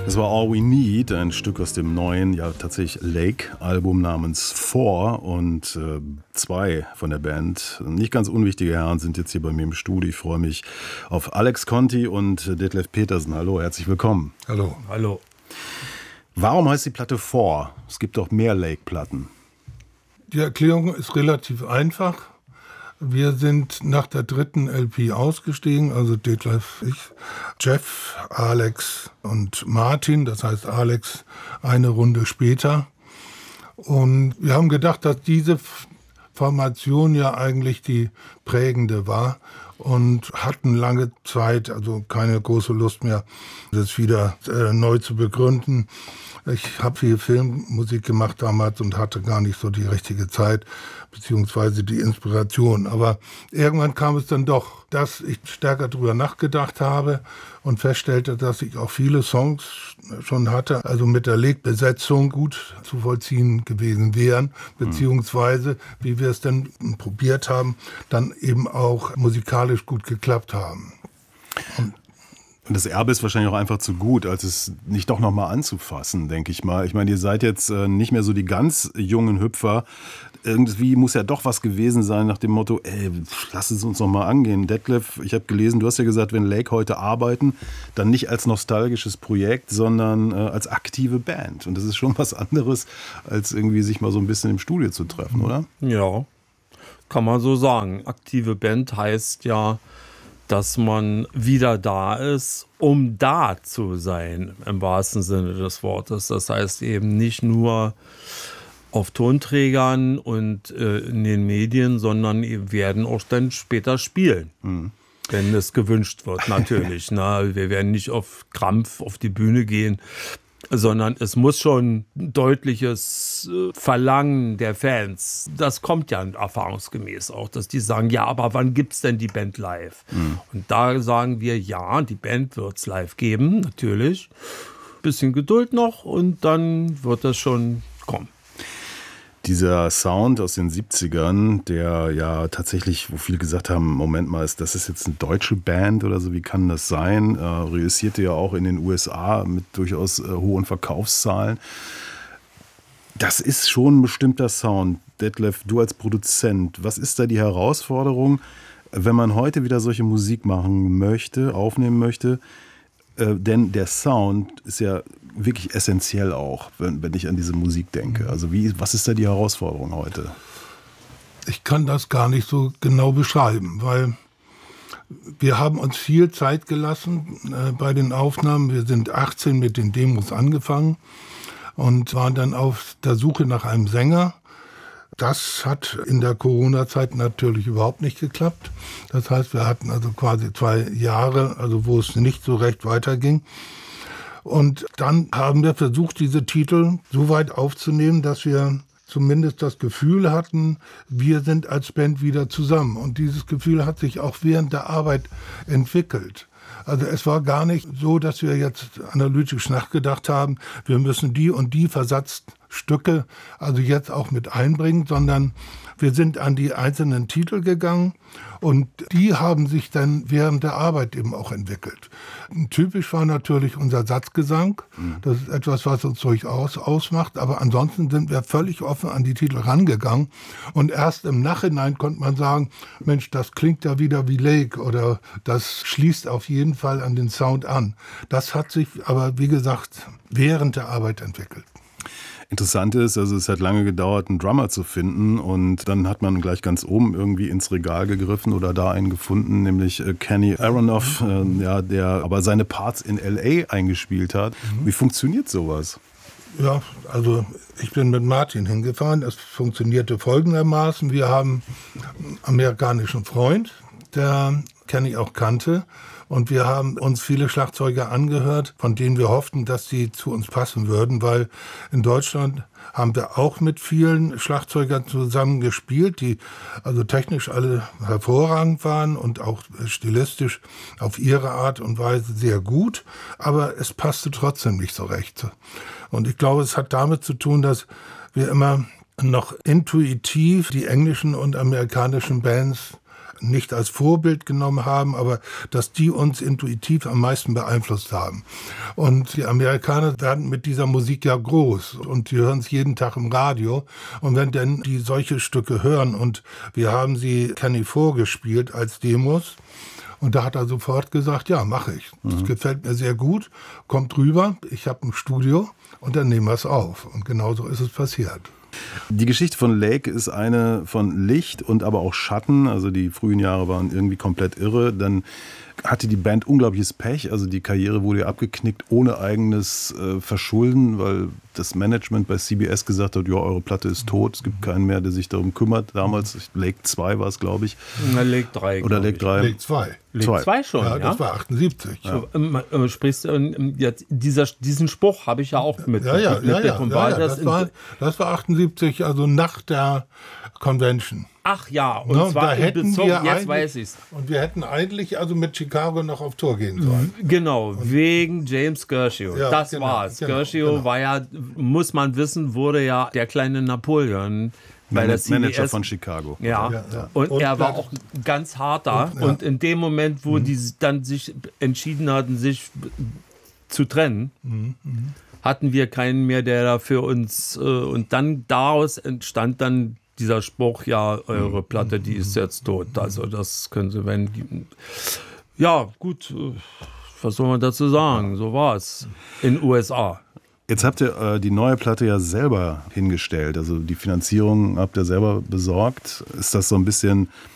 Das war All We Need, ein Stück aus dem neuen, ja tatsächlich Lake-Album namens Four, und zwei von der Band, nicht ganz unwichtige Herren, sind jetzt hier bei mir im Studio. Ich freue mich auf Alex Conti und Detlef Petersen. Hallo, herzlich willkommen. Hallo. Hallo. Warum heißt die Platte Four? Es gibt doch mehr Lake-Platten. Die Erklärung ist relativ einfach. Wir sind nach der dritten LP ausgestiegen, also Detlef, ich, Jeff, Alex und Martin, das heißt Alex eine Runde später. Und wir haben gedacht, dass diese Formation ja eigentlich die prägende war und hatten lange Zeit, also keine große Lust mehr, das wieder neu zu begründen. Ich habe viel Filmmusik gemacht damals und hatte gar nicht so die richtige Zeit, beziehungsweise die Inspiration. Aber irgendwann kam es dann doch, dass ich stärker drüber nachgedacht habe und feststellte, dass ich auch viele Songs schon hatte, also mit der Lake-Besetzung gut zu vollziehen gewesen wären, beziehungsweise, wie wir es dann probiert haben, dann eben auch musikalisch gut geklappt haben. Und das Erbe ist wahrscheinlich auch einfach zu gut, als es nicht doch nochmal anzufassen, denke ich mal. Ich meine, ihr seid jetzt nicht mehr so die ganz jungen Hüpfer. Irgendwie muss ja doch was gewesen sein nach dem Motto, lass es uns nochmal angehen. Detlef, ich habe gelesen, du hast ja gesagt, wenn Lake heute arbeiten, dann nicht als nostalgisches Projekt, sondern als aktive Band. Und das ist schon was anderes, als irgendwie sich mal so ein bisschen im Studio zu treffen, oder? Ja, kann man so sagen. Aktive Band heißt ja, dass man wieder da ist, um da zu sein, im wahrsten Sinne des Wortes. Das heißt eben nicht nur auf Tonträgern und in den Medien, sondern wir werden auch dann später spielen, wenn es gewünscht wird, natürlich. Wir werden nicht auf Krampf auf die Bühne gehen, sondern es muss schon ein deutliches Verlangen der Fans. Das kommt ja erfahrungsgemäß auch, dass die sagen, ja, aber wann gibt's denn die Band live? Und da sagen wir, ja, die Band wird's live geben, natürlich. Bisschen Geduld noch und dann wird das schon kommen. Dieser Sound aus den 70ern, der ja tatsächlich, wo viele gesagt haben, Moment mal, das ist jetzt eine deutsche Band oder so, wie kann das sein? Reüssierte ja auch in den USA mit durchaus hohen Verkaufszahlen. Das ist schon ein bestimmter Sound. Detlef, du als Produzent, was ist da die Herausforderung, wenn man heute wieder solche Musik machen möchte, aufnehmen möchte? Denn der Sound ist ja wirklich essentiell auch, wenn ich an diese Musik denke. Also was ist da die Herausforderung heute? Ich kann das gar nicht so genau beschreiben, weil wir haben uns viel Zeit gelassen bei den Aufnahmen. Wir sind 18 mit den Demos angefangen und waren dann auf der Suche nach einem Sänger. Das hat in der Corona-Zeit natürlich überhaupt nicht geklappt. Das heißt, wir hatten also quasi 2 Jahre, also wo es nicht so recht weiterging. Und dann haben wir versucht, diese Titel so weit aufzunehmen, dass wir zumindest das Gefühl hatten, wir sind als Band wieder zusammen. Und dieses Gefühl hat sich auch während der Arbeit entwickelt. Also es war gar nicht so, dass wir jetzt analytisch nachgedacht haben, wir müssen die und die Versatzstücke also jetzt auch mit einbringen, sondern wir sind an die einzelnen Titel gegangen und die haben sich dann während der Arbeit eben auch entwickelt. Typisch war natürlich unser Satzgesang. Das ist etwas, was uns durchaus ausmacht. Aber ansonsten sind wir völlig offen an die Titel rangegangen. Und erst im Nachhinein konnte man sagen, Mensch, das klingt ja wieder wie Lake oder das schließt auf jeden Fall an den Sound an. Das hat sich aber, wie gesagt, während der Arbeit entwickelt. Interessant ist, also es hat lange gedauert, einen Drummer zu finden, und dann hat man gleich ganz oben irgendwie ins Regal gegriffen oder da einen gefunden, nämlich Kenny Aronoff, der aber seine Parts in L.A. eingespielt hat. Wie funktioniert sowas? Ja, also ich bin mit Martin hingefahren. Es funktionierte folgendermaßen. Wir haben einen amerikanischen Freund, der Kenny auch kannte. Und wir haben uns viele Schlagzeuger angehört, von denen wir hofften, dass sie zu uns passen würden, weil in Deutschland haben wir auch mit vielen Schlagzeugern zusammen gespielt, die also technisch alle hervorragend waren und auch stilistisch auf ihre Art und Weise sehr gut, aber es passte trotzdem nicht so recht. Und ich glaube, es hat damit zu tun, dass wir immer noch intuitiv die englischen und amerikanischen Bands nicht als Vorbild genommen haben, aber dass die uns intuitiv am meisten beeinflusst haben. Und die Amerikaner werden mit dieser Musik ja groß und die hören es jeden Tag im Radio. Und wenn denn die solche Stücke hören und wir haben sie Kenny vorgespielt als Demos, und da hat er sofort gesagt, ja, mache ich. Das gefällt mir sehr gut, kommt rüber, ich habe ein Studio und dann nehmen wir es auf. Und genauso ist es passiert. Die Geschichte von Lake ist eine von Licht und aber auch Schatten. Also die frühen Jahre waren irgendwie komplett irre. Dann hatte die Band unglaubliches Pech. Also die Karriere wurde ja abgeknickt ohne eigenes Verschulden, weil das Management bei CBS gesagt hat, ja, eure Platte ist tot, es gibt keinen mehr, der sich darum kümmert. Damals, Lake 2 war es, glaube ich. Lake 3. Oder Lake 3. Lake 2. Lake 2 schon, ja? Das war 78. Ja. Sprichst jetzt diesen Spruch habe ich ja auch mitbekommen. Das war 78, also nach der Convention. Ach ja, und zwar in Bezug, jetzt weiß ich's. Und wir hätten eigentlich also mit Chicago noch auf Tour gehen sollen. Genau, wegen James Gershio. Ja, das genau, war's. genau, Gershio war ja, muss man wissen, wurde ja der kleine Napoleon bei der CBS. Manager von Chicago. Ja. Und er war auch ganz harter. Und in dem Moment, wo die dann sich entschieden hatten, sich zu trennen, hatten wir keinen mehr, der da für uns, und dann daraus entstand dann dieser Spruch, ja, eure Platte, die ist jetzt tot. Also das können Sie, wenn... Ja, gut, was soll man dazu sagen? So war es in den USA. Jetzt habt ihr die neue Platte ja selber hingestellt. Also die Finanzierung habt ihr selber besorgt. Ist das so ein bisschen